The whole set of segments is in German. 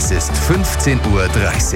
Es ist 15:30 Uhr.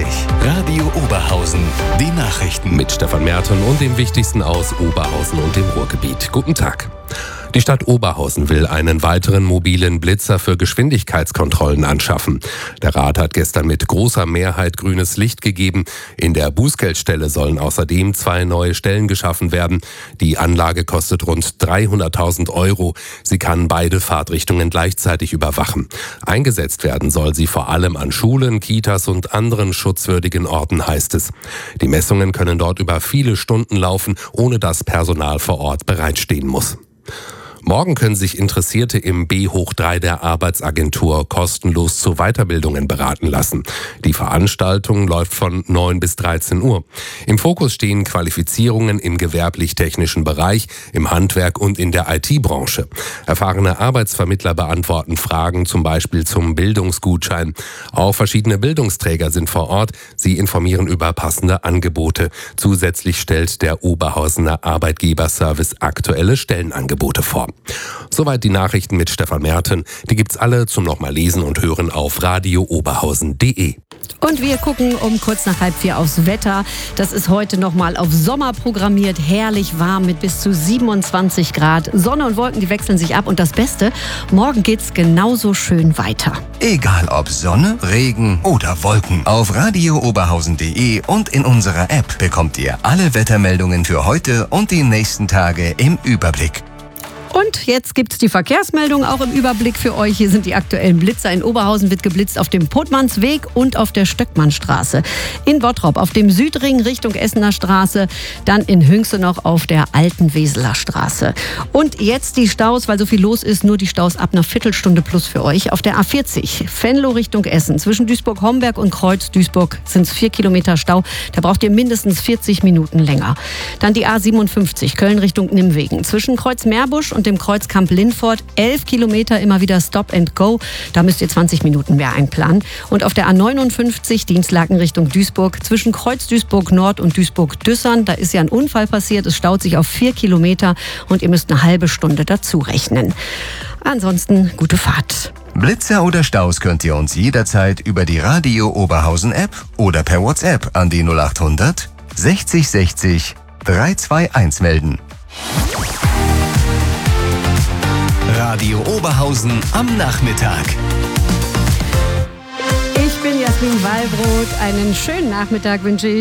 Radio Oberhausen, die Nachrichten. Mit Stefan Merten und dem Wichtigsten aus Oberhausen und dem Ruhrgebiet. Guten Tag. Die Stadt Oberhausen will einen weiteren mobilen Blitzer für Geschwindigkeitskontrollen anschaffen. Der Rat hat gestern mit großer Mehrheit grünes Licht gegeben. In der Bußgeldstelle sollen außerdem 2 neue Stellen geschaffen werden. Die Anlage kostet rund 300.000 €. Sie kann beide Fahrtrichtungen gleichzeitig überwachen. Eingesetzt werden soll sie vor allem an Schulen, Kitas und anderen schutzwürdigen Orten, heißt es. Die Messungen können dort über viele Stunden laufen, ohne dass Personal vor Ort bereitstehen muss. Morgen können sich Interessierte im B3 der Arbeitsagentur kostenlos zu Weiterbildungen beraten lassen. Die Veranstaltung läuft von 9 bis 13 Uhr. Im Fokus stehen Qualifizierungen im gewerblich-technischen Bereich, im Handwerk und in der IT-Branche. Erfahrene Arbeitsvermittler beantworten Fragen, zum Beispiel zum Bildungsgutschein. Auch verschiedene Bildungsträger sind vor Ort. Sie informieren über passende Angebote. Zusätzlich stellt der Oberhausener Arbeitgeberservice aktuelle Stellenangebote vor. Soweit die Nachrichten mit Stefan Merten. Die gibt's alle zum nochmal lesen und hören auf radiooberhausen.de. Und wir gucken um kurz nach 3:30 aufs Wetter. Das ist heute nochmal auf Sommer programmiert. Herrlich warm mit bis zu 27 Grad. Sonne und Wolken, die wechseln sich ab. Und das Beste, morgen geht's genauso schön weiter. Egal ob Sonne, Regen oder Wolken. Auf radiooberhausen.de und in unserer App bekommt ihr alle Wettermeldungen für heute und die nächsten Tage im Überblick. Und jetzt gibt's die Verkehrsmeldung auch im Überblick für euch. Hier sind die aktuellen Blitzer. In Oberhausen wird geblitzt auf dem Pottmannsweg und auf der Stöckmannstraße. In Bottrop auf dem Südring Richtung Essener Straße. Dann in Hünxe noch auf der Alten Weseler Straße. Und jetzt die Staus, weil so viel los ist. Nur die Staus ab einer Viertelstunde plus für euch. Auf der A40 Venlo Richtung Essen. Zwischen Duisburg-Homberg und Kreuz Duisburg sind es 4 Kilometer Stau. Da braucht ihr mindestens 40 Minuten länger. Dann die A57 Köln Richtung Nimwegen. Zwischen Kreuz Meerbusch und dem Kreuzkamp Linford 11 Kilometer immer wieder Stop and Go. Da müsst ihr 20 Minuten mehr einplanen. Und auf der A59 Dienstlaken Richtung Duisburg zwischen Kreuz Duisburg Nord und Duisburg-Düssern. Da ist ja ein Unfall passiert. Es staut sich auf 4 Kilometer und ihr müsst eine halbe Stunde dazu rechnen. Ansonsten gute Fahrt. Blitzer oder Staus könnt ihr uns jederzeit über die Radio Oberhausen App oder per WhatsApp an die 0800 60 60 321 melden. Radio Oberhausen am Nachmittag. Ich bin Jasmin Wallbrot. Einen schönen Nachmittag wünsche ich.